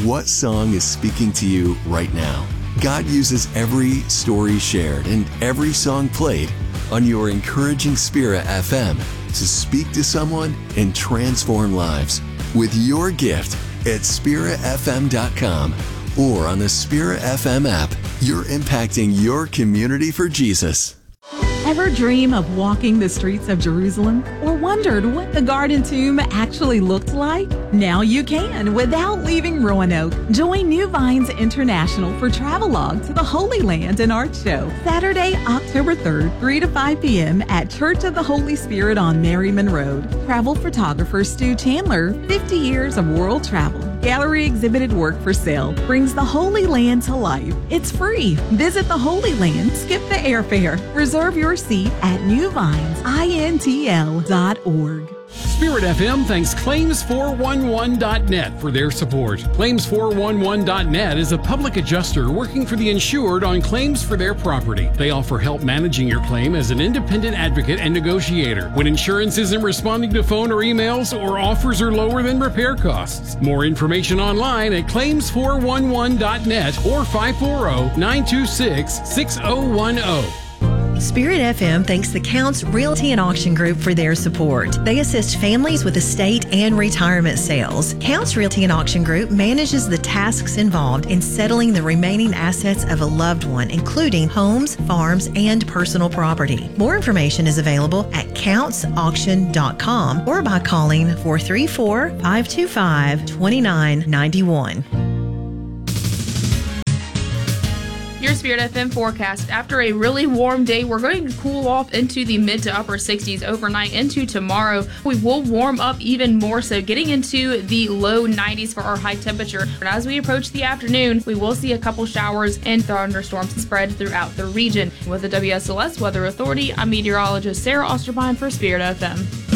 What song is speaking to you right now? God uses every story shared and every song played on your Encouraging Spirit FM to speak to someone and transform lives. With your gift at spiritfm.com or on the Spirit FM app, you're impacting your community for Jesus. Ever dream of walking the streets of Jerusalem or wondered what the Garden Tomb actually looked like? Now you can without leaving Roanoke. Join New Vines International for Travelogue to the Holy Land and Art Show, Saturday, October 3rd, 3 to 5 p.m. at Church of the Holy Spirit on Merriman Road. Travel photographer Stu Chandler, 50 years of world travel, gallery exhibited work for sale, brings the Holy Land to life. It's free. Visit the Holy Land, skip the airfare, reserve your seat at newvinesintl.org. Spirit FM thanks Claims411.net for their support. Claims411.net is a public adjuster working for the insured on claims for their property. They offer help managing your claim as an independent advocate and negotiator when insurance isn't responding to phone or emails or offers are lower than repair costs. More information online at Claims411.net or 540-926-6010. Spirit FM thanks the Counts Realty and Auction Group for their support. They assist families with estate and retirement sales. Counts Realty and Auction Group manages the tasks involved in settling the remaining assets of a loved one, including homes, farms, and personal property. More information is available at countsauction.com or by calling 434-525-2991. Your Spirit FM forecast. After a really warm day, we're going to cool off into the mid to upper 60s overnight into tomorrow. We will warm up even more so, getting into the low 90s for our high temperature. And as we approach the afternoon, we will see a couple showers and thunderstorms spread throughout the region. With the WSLS Weather Authority, I'm meteorologist Sarah Osterbine for Spirit FM.